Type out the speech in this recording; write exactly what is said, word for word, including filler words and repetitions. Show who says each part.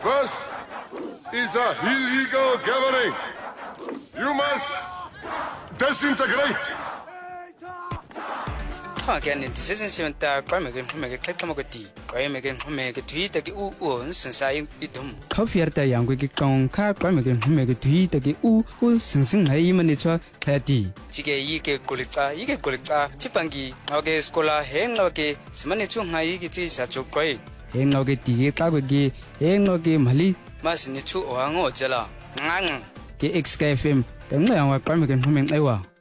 Speaker 1: This is a illegal gathering. You must disintegrate.
Speaker 2: Again, this isn't seven that Gramigan to make a click Gramigan to make a tweet that you own since I eat them. Coffee at the young wicked gong car Gramigan to make a tweet that you who since I even it's a petty. Tige Yike Gulita, Yike Gulita, Chipangi, Noge Scola, Hen Noge, Smanitu Haigiti such a great. Hen Noge Tige Kagagi, Hen Noge Mali, Masinitu or Ango Jella. Nang, the ex F M, the Gramigan to make Ewa.